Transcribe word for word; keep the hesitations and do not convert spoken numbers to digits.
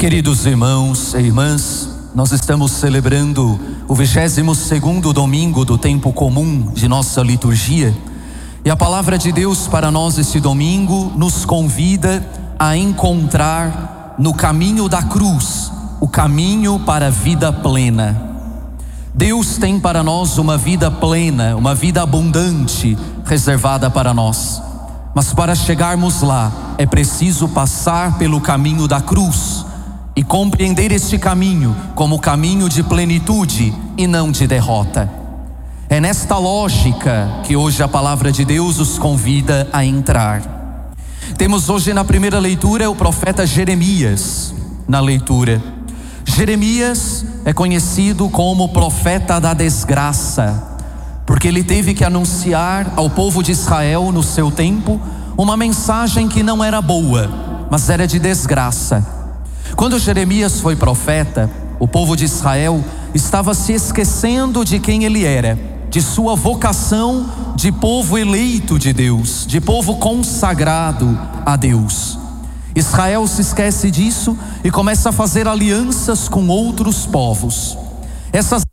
Queridos irmãos e irmãs, nós estamos celebrando o vigésimo segundo domingo do tempo comum de nossa liturgia, e a palavra de Deus para nós este domingo nos convida a encontrar no caminho da cruz o caminho para a vida plena. Deus tem para nós uma vida plena, uma vida abundante reservada para nós, mas para chegarmos lá é preciso passar pelo caminho da cruz e compreender este caminho como caminho de plenitude e não de derrota. É nesta lógica que hoje a palavra de Deus os convida a entrar. Temos hoje na primeira leitura o profeta Jeremias na leitura. Jeremias é conhecido como profeta da desgraça, porque ele teve que anunciar ao povo de Israel no seu tempo uma mensagem que não era boa, mas era de desgraça. Quando Jeremias foi profeta, o povo de Israel estava se esquecendo de quem ele era, de sua vocação de povo eleito de Deus, de povo consagrado a Deus. Israel se esquece disso e começa a fazer alianças com outros povos. Essas